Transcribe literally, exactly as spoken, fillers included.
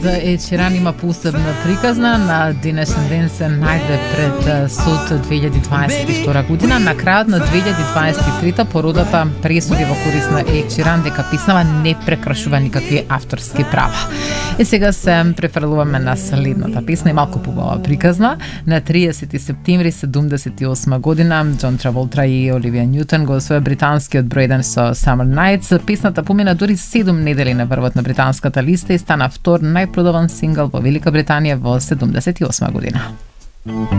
За Ед Ширан има посебна приказна. На денешен ден се најде пред суд две илјади дваесет и втора година. На крајот на две илјади дваесет и трета породата пресуди во корист на Ед Ширан дека песнава не прекрашува никакви авторски права. И сега се префрлуваме на следната песна и малку побава приказна. На триесети септември седумдесет и осма година Џон Траволта и Оливија Њутон го освоја британскиот број еден со Summer Nights. Песната помина дури седум недели на врвот на британската листа и стана втор најпродаван сингл во Велика Британија во седумдесет и осма година.